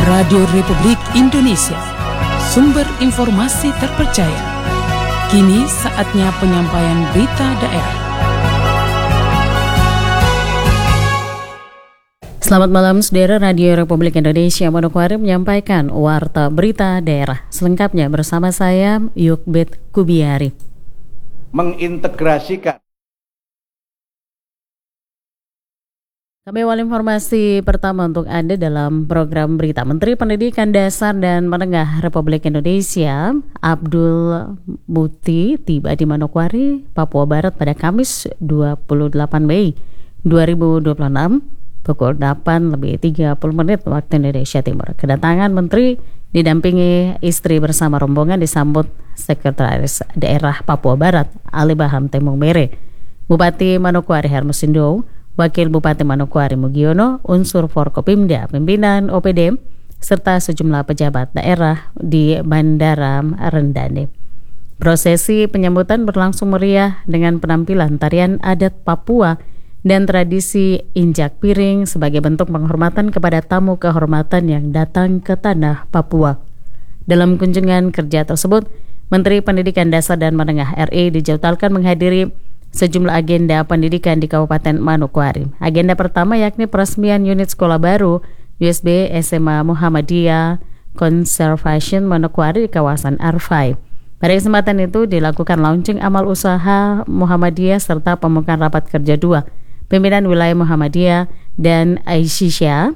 Radio Republik Indonesia, sumber informasi terpercaya. Kini saatnya penyampaian berita daerah. Selamat malam, saudara. Radio Republik Indonesia Manokwari menyampaikan warta berita daerah. Selengkapnya bersama saya, Yukbet Kubiari. Mengintegrasikan. Kami awal informasi pertama untuk Anda dalam program berita. Menteri Pendidikan Dasar dan Menengah Republik Indonesia Abdul Muti tiba di Manokwari, Papua Barat pada Kamis 28 Mei 2026 pukul 8:30 waktu Indonesia Timur. Kedatangan Menteri didampingi istri bersama rombongan disambut Sekretaris Daerah Papua Barat Ali Baham Temung Mere, Bupati Manokwari Hermosindo, Wakil Bupati Manokwari Mugiono, unsur Forkopimda, pimpinan OPD, serta sejumlah pejabat daerah di Bandara Rendane. Prosesi penyambutan berlangsung meriah dengan penampilan tarian adat Papua dan tradisi injak piring sebagai bentuk penghormatan kepada tamu kehormatan yang datang ke tanah Papua. Dalam kunjungan kerja tersebut, Menteri Pendidikan Dasar dan Menengah RI dijadwalkan menghadiri sejumlah agenda pendidikan di Kabupaten Manokwari. Agenda pertama yakni peresmian unit sekolah baru USB SMA Muhammadiyah Conservation Manokwari di kawasan Arfai. Pada kesempatan itu dilakukan launching amal usaha Muhammadiyah serta pembukaan rapat kerja 2 pimpinan wilayah Muhammadiyah dan Aisyah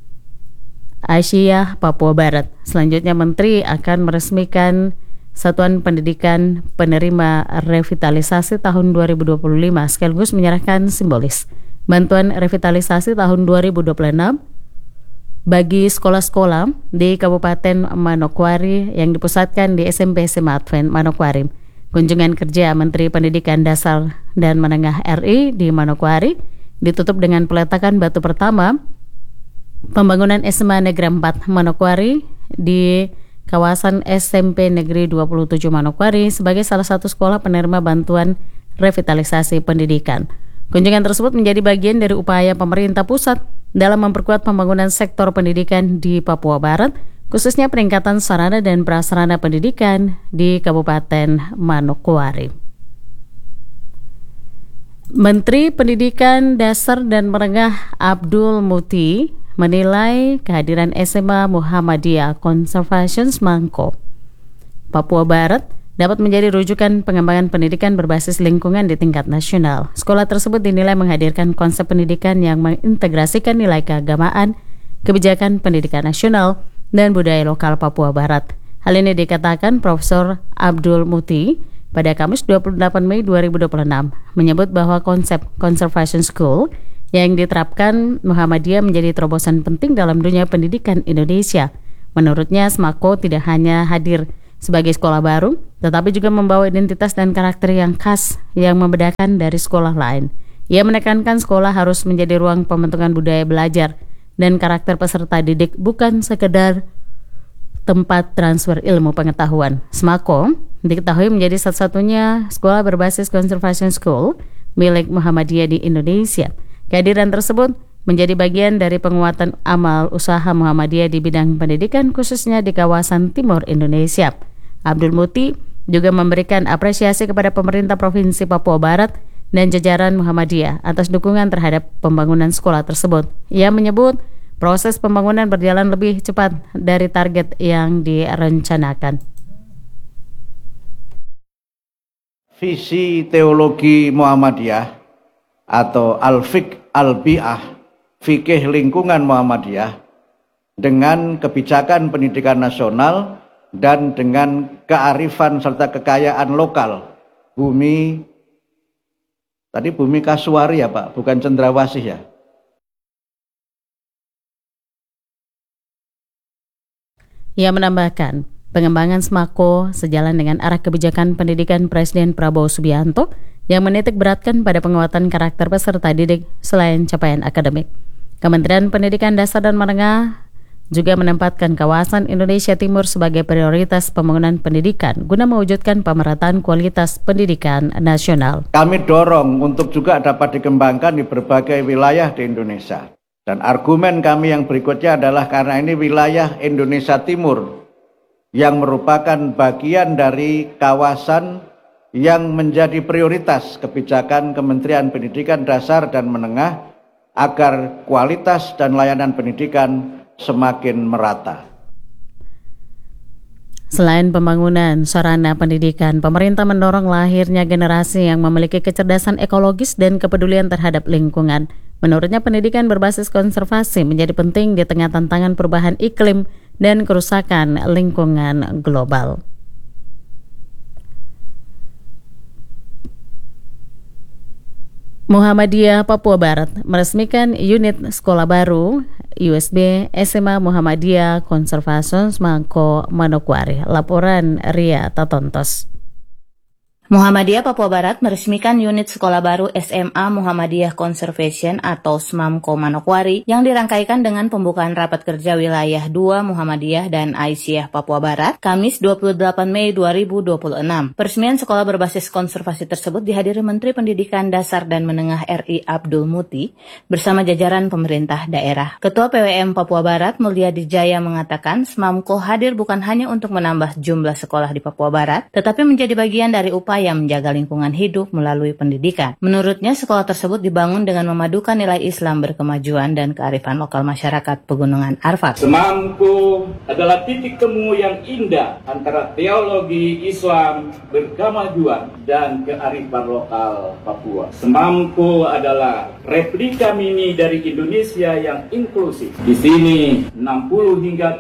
Papua Barat. Selanjutnya Menteri akan meresmikan Satuan Pendidikan Penerima Revitalisasi tahun 2025 sekaligus menyerahkan simbolis bantuan revitalisasi tahun 2026 bagi sekolah-sekolah di Kabupaten Manokwari yang dipusatkan di SMP SMA Advent Manokwari. Kunjungan kerja Menteri Pendidikan Dasar dan Menengah RI di Manokwari ditutup dengan peletakan batu pertama pembangunan SMA Negeri 4 Manokwari di kawasan SMP Negeri 27 Manokwari sebagai salah satu sekolah penerima bantuan revitalisasi pendidikan. Kunjungan tersebut menjadi bagian dari upaya pemerintah pusat dalam memperkuat pembangunan sektor pendidikan di Papua Barat, khususnya peningkatan sarana dan prasarana pendidikan di Kabupaten Manokwari. Menteri Pendidikan Dasar dan Menengah Abdul Muti menilai kehadiran SMA Muhammadiyah Conservation Mangko, Papua Barat dapat menjadi rujukan pengembangan pendidikan berbasis lingkungan di tingkat nasional. Sekolah tersebut dinilai menghadirkan konsep pendidikan yang mengintegrasikan nilai keagamaan, kebijakan pendidikan nasional, dan budaya lokal Papua Barat. Hal ini dikatakan Profesor Abdul Muti pada Kamis 28 Mei 2026 menyebut bahwa konsep Conservation School yang diterapkan Muhammadiyah menjadi terobosan penting dalam dunia pendidikan Indonesia. Menurutnya, SMAKO tidak hanya hadir sebagai sekolah baru, tetapi juga membawa identitas dan karakter yang khas yang membedakan dari sekolah lain. Ia menekankan sekolah harus menjadi ruang pembentukan budaya belajar dan karakter peserta didik, bukan sekedar tempat transfer ilmu pengetahuan. SMAKO diketahui menjadi satu-satunya sekolah berbasis Conservation School milik Muhammadiyah di Indonesia. Kehadiran tersebut menjadi bagian dari penguatan amal usaha Muhammadiyah di bidang pendidikan khususnya di kawasan timur Indonesia. Abdul Muti juga memberikan apresiasi kepada pemerintah Provinsi Papua Barat dan jajaran Muhammadiyah atas dukungan terhadap pembangunan sekolah tersebut. Ia menyebut proses pembangunan berjalan lebih cepat dari target yang direncanakan. Visi teologi Muhammadiyah atau Al-Fiqh Al-Bi'ah, fikih lingkungan Muhammadiyah, dengan kebijakan pendidikan nasional dan dengan kearifan serta kekayaan lokal bumi Kasuari ya Pak, bukan Cendrawasih ya. Ia menambahkan, pengembangan SMAKO sejalan dengan arah kebijakan pendidikan Presiden Prabowo Subianto yang menitik beratkan pada penguatan karakter peserta didik selain capaian akademik. Kementerian Pendidikan Dasar dan Menengah juga menempatkan kawasan Indonesia Timur sebagai prioritas pembangunan pendidikan guna mewujudkan pemerataan kualitas pendidikan nasional. Kami dorong untuk juga dapat dikembangkan di berbagai wilayah di Indonesia. Dan argumen kami yang berikutnya adalah karena ini wilayah Indonesia Timur yang merupakan bagian dari kawasan yang menjadi prioritas kebijakan Kementerian Pendidikan Dasar dan Menengah agar kualitas dan layanan pendidikan semakin merata. Selain pembangunan sarana pendidikan, pemerintah mendorong lahirnya generasi yang memiliki kecerdasan ekologis dan kepedulian terhadap lingkungan. Menurutnya, pendidikan berbasis konservasi menjadi penting di tengah tantangan perubahan iklim dan kerusakan lingkungan global. Muhammadiyah Papua Barat meresmikan unit sekolah baru USB SMA Muhammadiyah Conservation Mangko Manokwari. Laporan Ria Tatontos. Muhammadiyah Papua Barat meresmikan unit sekolah baru SMA Muhammadiyah Conservation atau SMAMKO Manokwari yang dirangkaikan dengan pembukaan rapat kerja wilayah 2 Muhammadiyah dan Aisyah Papua Barat, Kamis 28 Mei 2026. Peresmian sekolah berbasis konservasi tersebut dihadiri Menteri Pendidikan Dasar dan Menengah RI Abdul Muti bersama jajaran pemerintah daerah. Ketua PWM Papua Barat Mulyadi Jaya mengatakan SMAMKO hadir bukan hanya untuk menambah jumlah sekolah di Papua Barat, tetapi menjadi bagian dari upaya menjaga lingkungan hidup melalui pendidikan. Menurutnya, sekolah tersebut dibangun dengan memadukan nilai Islam berkemajuan dan kearifan lokal masyarakat Pegunungan Arfak. SMAMKO adalah titik temu yang indah antara teologi Islam berkemajuan dan kearifan lokal Papua. SMAMKO adalah replika mini dari Indonesia yang inklusif. Di sini 60 hingga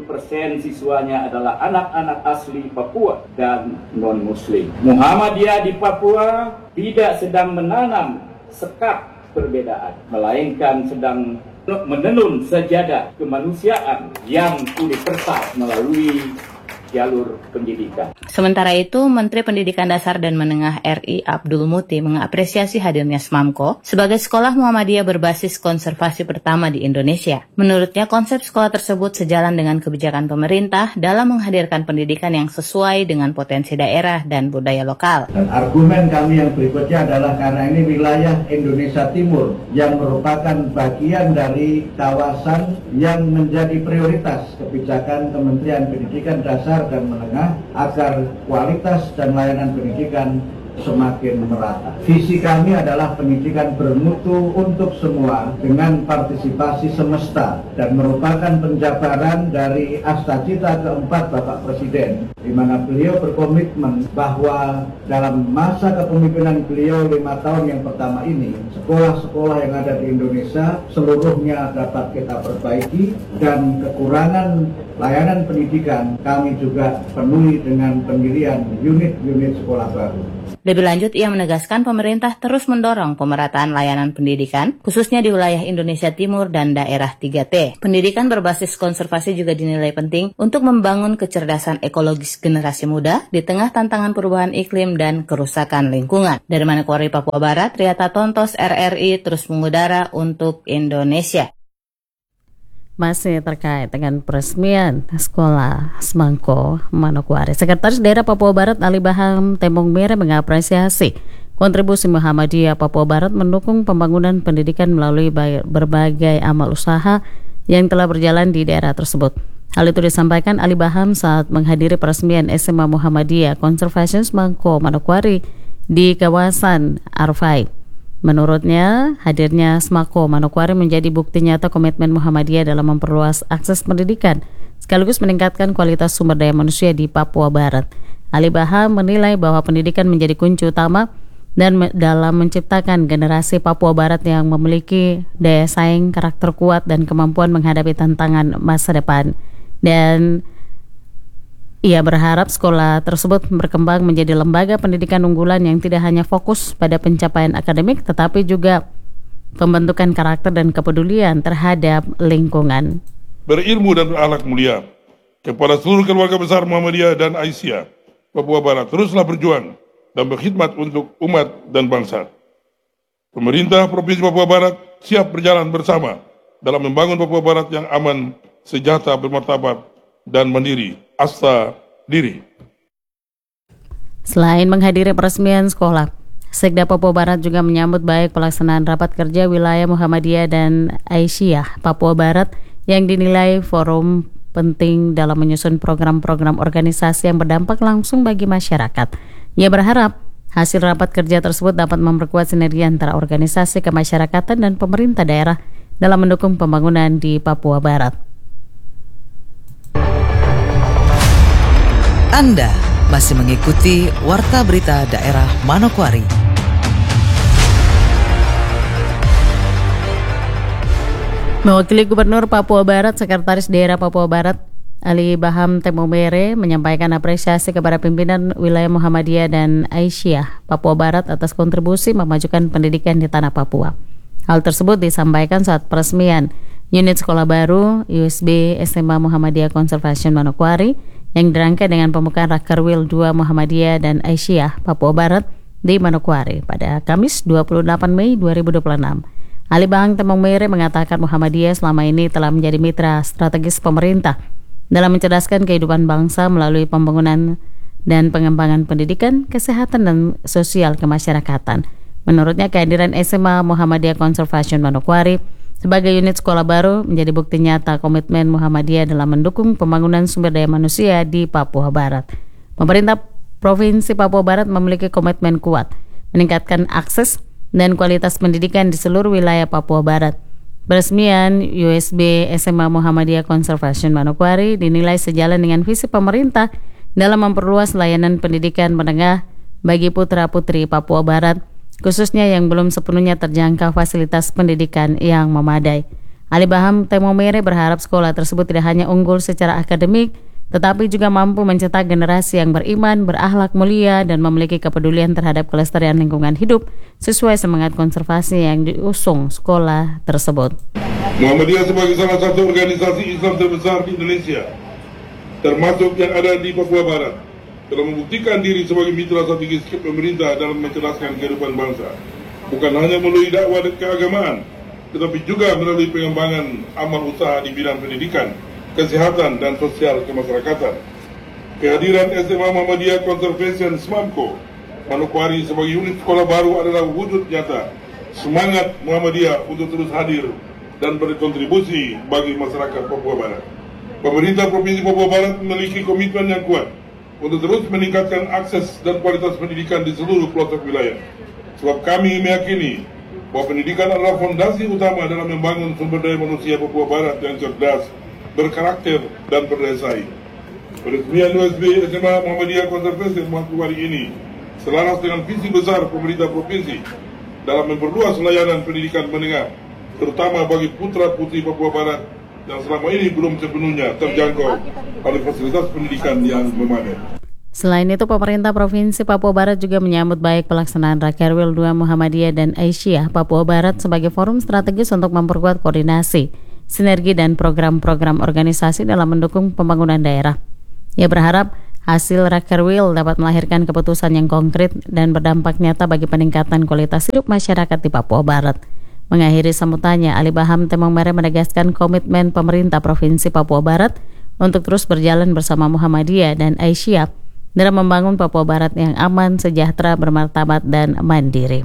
70% siswanya adalah anak-anak asli Papua dan non-muslim. Muhammadiyah di Papua tidak sedang menanam sekat perbedaan, melainkan sedang menenun sejadah kemanusiaan yang universal melalui jalur pendidikan. Sementara itu, Menteri Pendidikan Dasar dan Menengah RI Abdul Muti mengapresiasi hadirnya SMAMKO sebagai sekolah Muhammadiyah berbasis konservasi pertama di Indonesia. Menurutnya, konsep sekolah tersebut sejalan dengan kebijakan pemerintah dalam menghadirkan pendidikan yang sesuai dengan potensi daerah dan budaya lokal. Dan argumen kami yang berikutnya adalah karena ini wilayah Indonesia Timur yang merupakan bagian dari kawasan yang menjadi prioritas kebijakan Kementerian Pendidikan Dasar dan Menengah agar kualitas dan layanan pendidikan semakin merata. Visi kami adalah pendidikan bermutu untuk semua dengan partisipasi semesta dan merupakan penjabaran dari Astacita keempat Bapak Presiden, di mana beliau berkomitmen bahwa dalam masa kepemimpinan beliau 5 tahun yang pertama ini, sekolah-sekolah yang ada di Indonesia seluruhnya dapat kita perbaiki dan kekurangan layanan pendidikan kami juga penuhi dengan pendirian unit-unit sekolah baru. Lebih lanjut, ia menegaskan pemerintah terus mendorong pemerataan layanan pendidikan, khususnya di wilayah Indonesia Timur dan daerah 3T. Pendidikan berbasis konservasi juga dinilai penting untuk membangun kecerdasan ekologis generasi muda di tengah tantangan perubahan iklim dan kerusakan lingkungan. Dari Manokwari, Papua Barat, Ria Tatontos, RRI terus mengudara untuk Indonesia. Masih terkait dengan peresmian sekolah SMAMKO Manokwari, Sekretaris Daerah Papua Barat Ali Baham Temong Mere mengapresiasi kontribusi Muhammadiyah Papua Barat mendukung pembangunan pendidikan melalui berbagai amal usaha yang telah berjalan di daerah tersebut. Hal itu disampaikan Ali Baham saat menghadiri peresmian SMA Muhammadiyah Conservation Mangko Manokwari di kawasan Arfai. Menurutnya, hadirnya SMAMKO Manokwari menjadi bukti nyata komitmen Muhammadiyah dalam memperluas akses pendidikan, sekaligus meningkatkan kualitas sumber daya manusia di Papua Barat. Ali Baham menilai bahwa pendidikan menjadi kunci utama dan dalam menciptakan generasi Papua Barat yang memiliki daya saing, karakter kuat, dan kemampuan menghadapi tantangan masa depan. Dan ia berharap sekolah tersebut berkembang menjadi lembaga pendidikan unggulan yang tidak hanya fokus pada pencapaian akademik, tetapi juga pembentukan karakter dan kepedulian terhadap lingkungan. Berilmu dan berakhlak mulia. Kepada seluruh keluarga besar Muhammadiyah dan Aisyah Papua Barat, teruslah berjuang dan berkhidmat untuk umat dan bangsa. Pemerintah Provinsi Papua Barat siap berjalan bersama dalam membangun Papua Barat yang aman, sejahtera, bermartabat, dan mandiri. Asta diri. Selain menghadiri peresmian sekolah, Sekda Papua Barat juga menyambut baik pelaksanaan rapat kerja wilayah Muhammadiyah dan Aisyah Papua Barat yang dinilai forum penting dalam menyusun program-program organisasi yang berdampak langsung bagi masyarakat. Ia berharap hasil rapat kerja tersebut dapat memperkuat sinergi antara organisasi kemasyarakatan dan pemerintah daerah dalam mendukung pembangunan di Papua Barat. Anda masih mengikuti Warta Berita Daerah Manokwari. Mewakili Gubernur Papua Barat, Sekretaris Daerah Papua Barat Ali Baham Temomere menyampaikan apresiasi kepada pimpinan wilayah Muhammadiyah dan Aisyah Papua Barat atas kontribusi memajukan pendidikan di tanah Papua. Hal tersebut disampaikan saat peresmian unit sekolah baru USB SMA Muhammadiyah Conservation Manokwari yang dirangkai dengan pembukaan Rakerwil 2 Muhammadiyah dan Aisyah Papua Barat di Manokwari pada Kamis 28 Mei 2026. Ali Bahang Temomere mengatakan Muhammadiyah selama ini telah menjadi mitra strategis pemerintah dalam mencerdaskan kehidupan bangsa melalui pembangunan dan pengembangan pendidikan, kesehatan, dan sosial kemasyarakatan. Menurutnya, kehadiran SMA Muhammadiyah Conservation Manokwari sebagai unit sekolah baru menjadi bukti nyata komitmen Muhammadiyah dalam mendukung pembangunan sumber daya manusia di Papua Barat. Pemerintah Provinsi Papua Barat memiliki komitmen kuat meningkatkan akses dan kualitas pendidikan di seluruh wilayah Papua Barat. Peresmian USB SMA Muhammadiyah Conservation Manokwari dinilai sejalan dengan visi pemerintah dalam memperluas layanan pendidikan menengah bagi putra-putri Papua Barat, khususnya yang belum sepenuhnya terjangkau fasilitas pendidikan yang memadai. Ali Baham Temomere berharap sekolah tersebut tidak hanya unggul secara akademik, tetapi juga mampu mencetak generasi yang beriman, berakhlak mulia, dan memiliki kepedulian terhadap kelestarian lingkungan hidup sesuai semangat konservasi yang diusung sekolah tersebut. Muhammadiyah sebagai salah satu organisasi Islam terbesar di Indonesia, termasuk yang ada di Papua Barat, telah membuktikan diri sebagai mitra strategis pemerintah dalam mencerdaskan kehidupan bangsa, bukan hanya melalui dakwah dan keagamaan, tetapi juga melalui pengembangan amal usaha di bidang pendidikan, kesehatan, dan sosial kemasyarakatan. Kehadiran SMA Muhammadiyah Conservation SMAMCO Manokwari sebagai unit sekolah baru adalah wujud nyata semangat Muhammadiyah untuk terus hadir dan berkontribusi bagi masyarakat Papua Barat. Pemerintah Provinsi Papua Barat memiliki komitmen yang kuat untuk terus meningkatkan akses dan kualitas pendidikan di seluruh pelosok wilayah. Sebab kami meyakini bahwa pendidikan adalah fondasi utama dalam membangun sumber daya manusia Papua Barat yang cerdas, berkarakter, dan berdaya saing. Peresmian USB SMA Muhammadiyah Conservation Manokwari ini selaras dengan visi besar pemerintah provinsi dalam memperluas layanan pendidikan menengah, terutama bagi putra-putri Papua Barat yang selama ini belum sepenuhnya terjangkau oleh fasilitas pendidikan yang memadai. Selain itu, pemerintah Provinsi Papua Barat juga menyambut baik pelaksanaan Rakerwil 2 Muhammadiyah dan Aisyah Papua Barat sebagai forum strategis untuk memperkuat koordinasi, sinergi, dan program-program organisasi dalam mendukung pembangunan daerah. Ia berharap hasil Rakerwil dapat melahirkan keputusan yang konkret dan berdampak nyata bagi peningkatan kualitas hidup masyarakat di Papua Barat. Mengakhiri sambutannya, Ali Baham Temomere menegaskan komitmen pemerintah Provinsi Papua Barat untuk terus berjalan bersama Muhammadiyah dan Aisyah dalam membangun Papua Barat yang aman, sejahtera, bermartabat, dan mandiri.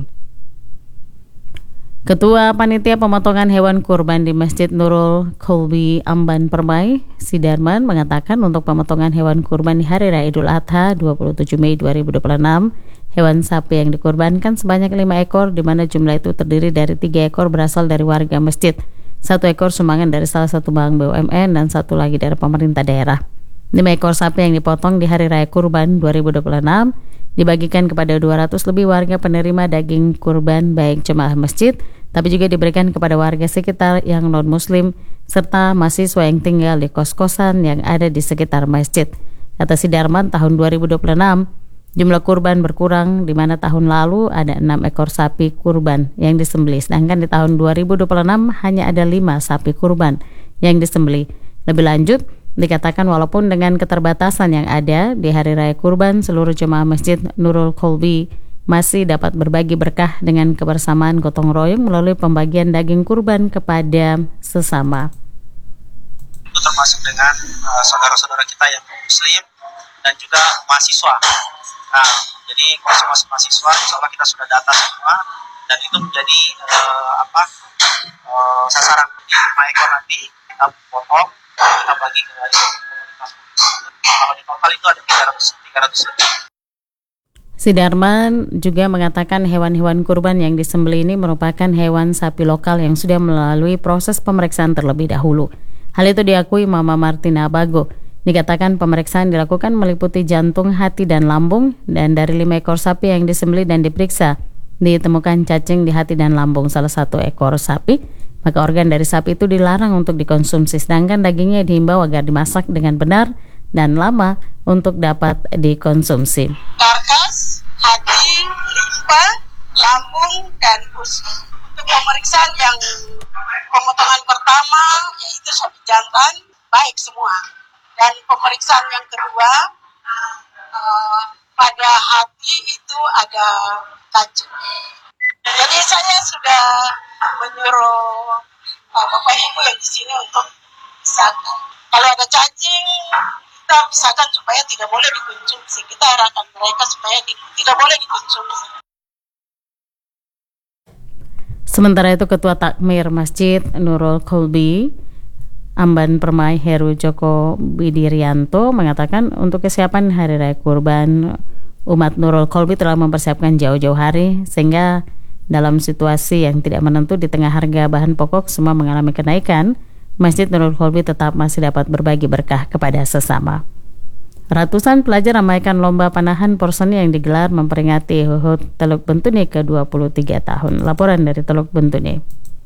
Ketua Panitia Pemotongan Hewan Kurban di Masjid Nurul Kolbi Amban Permai, Sidarman, mengatakan untuk pemotongan hewan kurban di Hari Raya Idul Adha 27 Mei 2026, hewan sapi yang dikurbankan sebanyak 5 ekor, di mana jumlah itu terdiri dari 3 ekor berasal dari warga masjid, 1 ekor sumbangan dari salah satu bank BUMN, dan 1 lagi dari pemerintah daerah. 5 ekor sapi yang dipotong di Hari Raya Kurban 2026 dibagikan kepada 200 lebih warga penerima daging kurban, baik jemaah masjid, tapi juga diberikan kepada warga sekitar yang non-muslim, serta mahasiswa yang tinggal di kos-kosan yang ada di sekitar masjid. Kata Sidarman, tahun 2026, jumlah kurban berkurang, di mana tahun lalu ada 6 ekor sapi kurban yang disembelih, sedangkan di tahun 2026 hanya ada 5 sapi kurban yang disembelih. Lebih lanjut, dikatakan walaupun dengan keterbatasan yang ada di Hari Raya Kurban, seluruh jemaah Masjid Nurul Kolbi masih dapat berbagi berkah dengan kebersamaan gotong royong melalui pembagian daging kurban kepada sesama. Itu termasuk dengan saudara-saudara kita yang muslim dan juga mahasiswa. Nah, Jadi masing-masing mahasiswa insya Allah kita sudah data semua, dan itu menjadi sasaran di 5 ekor nanti kita potong, kita bagi ke komunitas. Kalau di total itu ada 300 lebih. Sidarman juga mengatakan hewan-hewan kurban yang disembelih ini merupakan hewan sapi lokal yang sudah melalui proses pemeriksaan terlebih dahulu. Hal itu diakui Mama Martina Bago. Dikatakan pemeriksaan dilakukan meliputi jantung, hati, dan lambung, dan dari 5 ekor sapi yang disembelih dan diperiksa, ditemukan cacing di hati dan lambung salah satu ekor sapi. Maka organ dari sapi itu dilarang untuk dikonsumsi, sedangkan dagingnya dihimbau agar dimasak dengan benar dan lama untuk dapat dikonsumsi. Karkas, hati, limpa, lambung, dan usus. Untuk pemeriksaan yang pemotongan pertama yaitu sapi jantan baik semua, dan pemeriksaan yang kedua pada hati itu ada cacing. Jadi saya sudah menyuruh Bapak Ibu yang di sini untuk pisahkan. Kalau ada cacing, kita pisahkan supaya tidak boleh dikonsumsi. Kita arahkan mereka supaya tidak boleh dikonsumsi. Sementara itu Ketua Takmir Masjid Nurul Kolbi Amban Permai Heru Joko Widirianto mengatakan untuk kesiapan Hari Raya Kurban, umat Nurul Kolbi telah mempersiapkan jauh-jauh hari, sehingga dalam situasi yang tidak menentu di tengah harga bahan pokok semua mengalami kenaikan, Masjid Nurul Kolbi tetap masih dapat berbagi berkah kepada sesama. Ratusan pelajar ramaikan lomba panahan porseni yang digelar memperingati HUT Teluk Bentuni ke-23 tahun. Laporan dari Teluk Bentuni.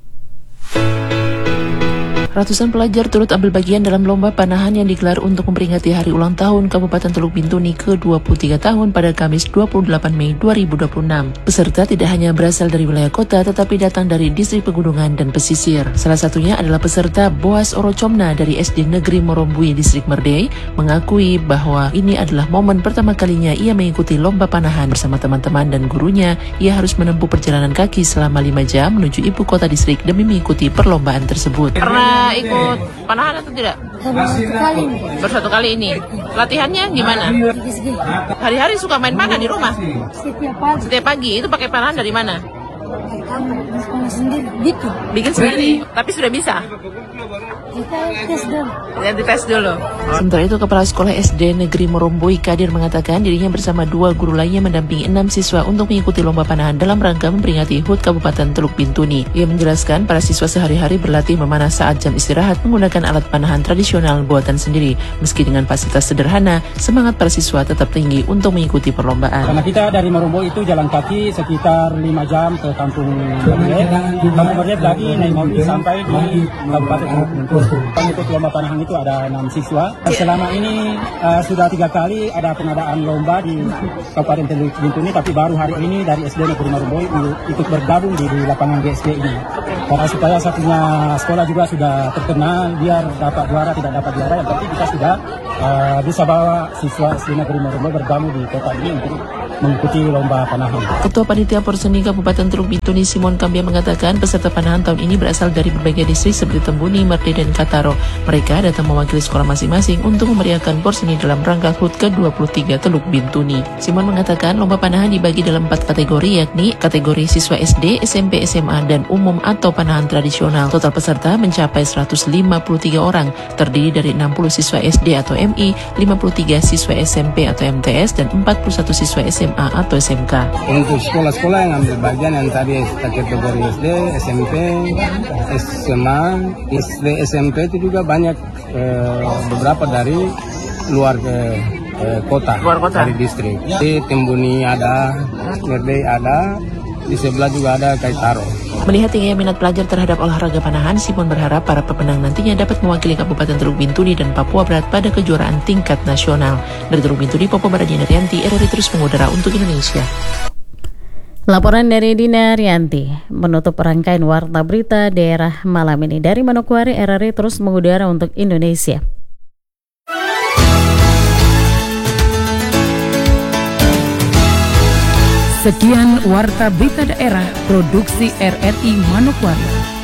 Ratusan pelajar turut ambil bagian dalam lomba panahan yang digelar untuk memperingati hari ulang tahun Kabupaten Teluk Bintuni ke-23 tahun pada Kamis 28 Mei 2026. Peserta tidak hanya berasal dari wilayah kota tetapi datang dari distrik pegunungan dan pesisir. Salah satunya adalah peserta Boas Orocomna dari SD Negeri Morombui, Distrik Merdei, mengakui bahwa ini adalah momen pertama kalinya ia mengikuti lomba panahan bersama teman-teman dan gurunya. Ia harus menempuh perjalanan kaki selama 5 jam menuju ibu kota distrik demi mengikuti perlombaan tersebut. Pernah ikut panahan atau tidak? Baru satu kali ini. Latihannya gimana? Hari-hari suka main panah di rumah? Setiap pagi. Itu pakai panahan dari mana? Bikin sendiri. Tapi sudah bisa? Tes dulu. Sementara itu Kepala Sekolah SD Negeri Morombui Kadir mengatakan dirinya bersama 2 guru lainnya mendampingi 6 siswa untuk mengikuti lomba panahan dalam rangka memperingati HUT Kabupaten Teluk Bintuni. Ia menjelaskan para siswa sehari-hari berlatih memanah saat jam istirahat menggunakan alat panahan tradisional buatan sendiri. Meski dengan fasilitas sederhana, semangat para siswa tetap tinggi untuk mengikuti perlombaan. Karena kita dari Morombui itu jalan kaki sekitar 5 jam ke Kampung Merdek lagi naik mobil sampai di Kabupaten Teluk Bintuni. Pengikut lomba panahan itu ada 6 siswa. Selama ini sudah 3 kali ada pengadaan lomba di Kabupaten Teluk Bintuni, tapi baru hari ini dari SD Negeri Morombui ikut bergabung di lapangan GSD ini. Karena supaya satunya sekolah juga sudah terkenal, biar dapat juara tidak dapat juara, yang penting kita sudah bisa bawa siswa SD Negeri Morombui bergabung di kota ini untuk mengikuti lomba panahan. Ketua Panitia Porseni Kabupaten Teluk Bintuni Simon Kambia mengatakan peserta panahan tahun ini berasal dari berbagai distrik seperti Tembuni, Merdei, dan Kataro. Mereka datang mewakili sekolah masing-masing untuk memeriahkan porseni dalam rangka HUT ke-23 Teluk Bintuni. Simon mengatakan lomba panahan dibagi dalam 4 kategori, yakni kategori siswa SD, SMP, SMA, dan umum atau panahan tradisional. Total peserta mencapai 153 orang, terdiri dari 60 siswa SD atau MI, 53 siswa SMP atau MTS, dan 41 siswa SMA atau SMK. Untuk sekolah-sekolah yang ambil bagian yang tadi kategori SD, SMP, SMA, SD, SMP itu juga banyak beberapa dari luar kota, dari distrik. Di Tembuni ada, Merdei ada, di sebelah juga ada Kaitaro. Melihat tingginya minat pelajar terhadap olahraga panahan, Simon berharap para pemenang nantinya dapat mewakili Kabupaten Teluk Bintuni dan Papua Barat pada kejuaraan tingkat nasional. Dari Teluk Bintuni, Papua Barat, Dina Rianti, RRI terus mengudara untuk Indonesia. Laporan dari Dina Rianti menutup rangkaian Warta Berita Daerah malam ini. Dari Manokwari, RRI terus mengudara untuk Indonesia. Sekian Warta Berita Daerah Produksi RRI Manokwari.